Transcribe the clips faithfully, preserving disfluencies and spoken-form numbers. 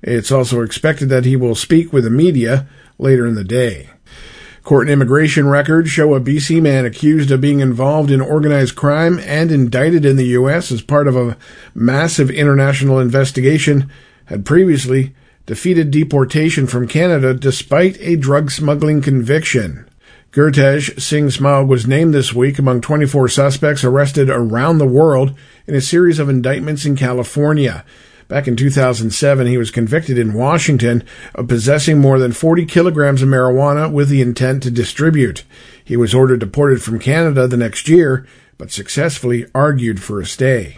It's also expected that he will speak with the media later in the day. Court and immigration records show a B C man accused of being involved in organized crime and indicted in the U S as part of a massive international investigation had previously defeated deportation from Canada despite a drug smuggling conviction. Gurtej Singh Smaug was named this week among twenty-four suspects arrested around the world in a series of indictments in California. Back in two thousand seven, he was convicted in Washington of possessing more than forty kilograms of marijuana with the intent to distribute. He was ordered deported from Canada the next year, but successfully argued for a stay.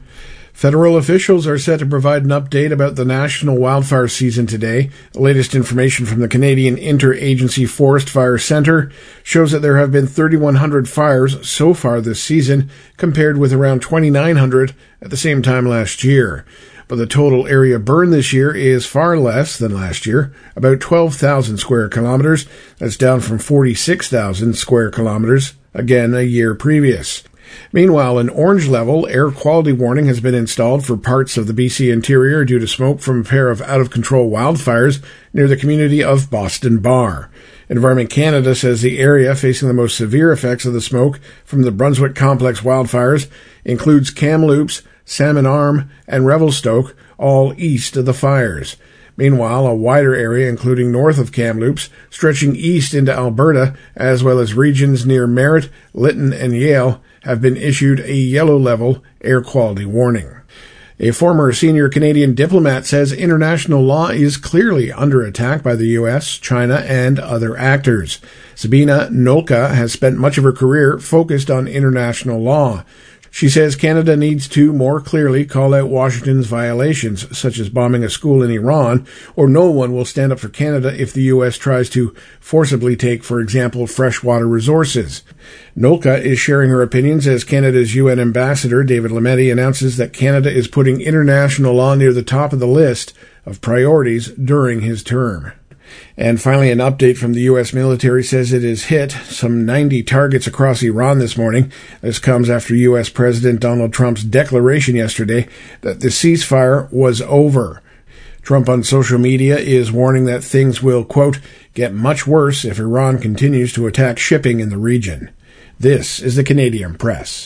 Federal officials are set to provide an update about the national wildfire season today. The latest information from the Canadian Interagency Forest Fire Centre shows that there have been thirty-one hundred fires so far this season, compared with around twenty-nine hundred at the same time last year. But the total area burned this year is far less than last year, about twelve thousand square kilometers. That's down from forty-six thousand square kilometers, again a year previous. Meanwhile, an orange level air quality warning has been installed for parts of the B C interior due to smoke from a pair of out-of-control wildfires near the community of Boston Bar. Environment Canada says the area facing the most severe effects of the smoke from the Brunswick Complex wildfires includes Kamloops, Salmon Arm, and Revelstoke, all east of the fires. Meanwhile, a wider area, including north of Kamloops, stretching east into Alberta, as well as regions near Merritt, Lytton, and Yale, have been issued a yellow-level air quality warning. A former senior Canadian diplomat says international law is clearly under attack by the U S, China, and other actors. Sabina Nolka has spent much of her career focused on international law. She says Canada needs to more clearly call out Washington's violations, such as bombing a school in Iran, or no one will stand up for Canada if the U S tries to forcibly take, for example, freshwater resources. Nolka is sharing her opinions as Canada's U N ambassador, David Lametti, announces that Canada is putting international law near the top of the list of priorities during his term. And finally, an update from the U S military says it has hit some ninety targets across Iran this morning. This comes after U S President Donald Trump's declaration yesterday that the ceasefire was over. Trump on social media is warning that things will, quote, get much worse if Iran continues to attack shipping in the region. This is the Canadian Press.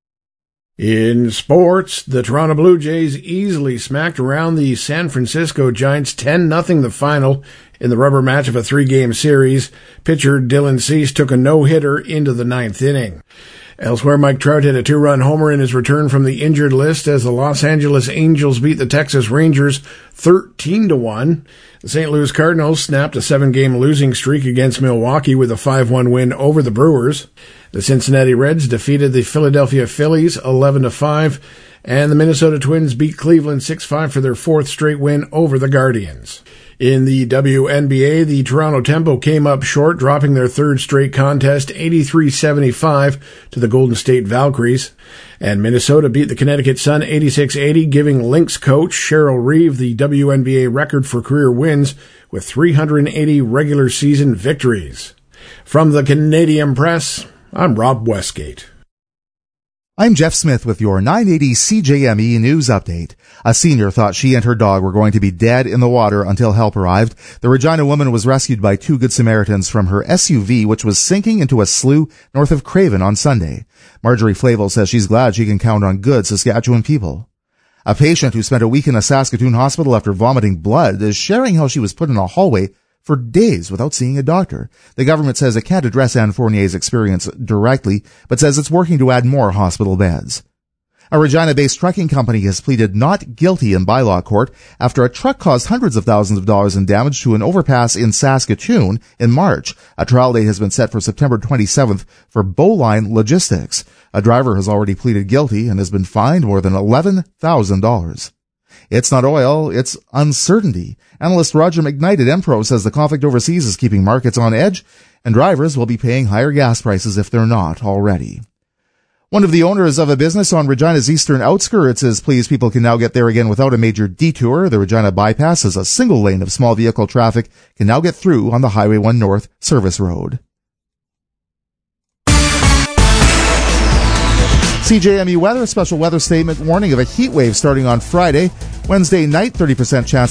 In sports, the Toronto Blue Jays easily smacked around the San Francisco Giants ten nothing the final in the rubber match of a three-game series. Pitcher Dylan Cease took a no-hitter into the ninth inning. Elsewhere, Mike Trout hit a two-run homer in his return from the injured list as the Los Angeles Angels beat the Texas Rangers thirteen to one. The Saint Louis Cardinals snapped a seven-game losing streak against Milwaukee with a five one win over the Brewers. The Cincinnati Reds defeated the Philadelphia Phillies eleven to five, and the Minnesota Twins beat Cleveland six five for their fourth straight win over the Guardians. In the W N B A, the Toronto Tempo came up short, dropping their third straight contest eighty-three seventy-five to the Golden State Valkyries. And Minnesota beat the Connecticut Sun eighty-six eighty, giving Lynx coach Cheryl Reeve the W N B A record for career wins with three hundred eighty regular season victories. From the Canadian Press, I'm Rob Westgate. I'm Jeff Smith with your nine eighty C J M E News Update. A senior thought she and her dog were going to be dead in the water until help arrived. The Regina woman was rescued by two Good Samaritans from her S U V, which was sinking into a slough north of Craven on Sunday. Marjorie Flavel says she's glad she can count on good Saskatchewan people. A patient who spent a week in a Saskatoon hospital after vomiting blood is sharing how she was put in a hallway for days without seeing a doctor. The government says it can't address Anne Fournier's experience directly, but says it's working to add more hospital beds. A Regina-based trucking company has pleaded not guilty in bylaw court after a truck caused hundreds of thousands of dollars in damage to an overpass in Saskatoon in March. A trial date has been set for September twenty-seventh for Bowline Logistics. A driver has already pleaded guilty and has been fined more than eleven thousand dollars. It's not oil, it's uncertainty. Analyst Roger McKnight at Empro says the conflict overseas is keeping markets on edge, and drivers will be paying higher gas prices if they're not already. One of the owners of a business on Regina's eastern outskirts is pleased people can now get there again without a major detour. The Regina Bypass is a single lane of small vehicle traffic can now get through on the Highway one North service road. C J M E weather, special weather statement warning of a heat wave starting on Friday. Wednesday night, thirty percent chance